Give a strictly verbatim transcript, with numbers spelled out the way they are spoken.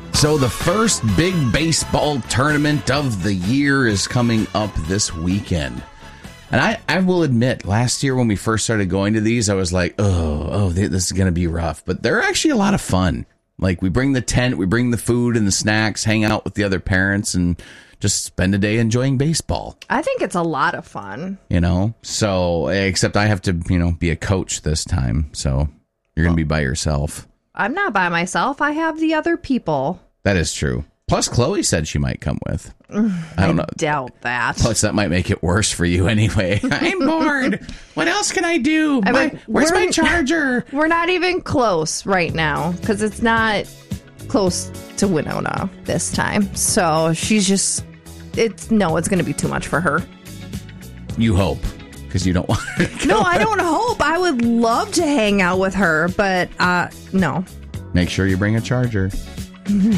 So the first big baseball tournament of the year is coming up this weekend. And I, I will admit, last year when we first started going to these, I was like, oh, oh, this is going to be rough. But they're actually a lot of fun. Like, we bring the tent, we bring the food and the snacks, hang out with the other parents, and just spend a day enjoying baseball. I think it's a lot of fun. You know? So, except I have to, you know, be a coach this time. So, you're going to be by yourself. I'm not by myself. I have the other people. That is true. Plus, Chloe said she might come with. I don't I know. doubt that. Plus, that might make it worse for you anyway. I'm bored. What else can I do? I My, mean, where's we're- my charger? We're not even close right now because it's not close to Winona this time. So she's just, it's, no, it's going to be too much for her. You hope, because you don't want her to No, go. I don't hope. I would love to hang out with her, but uh, no. Make sure you bring a charger.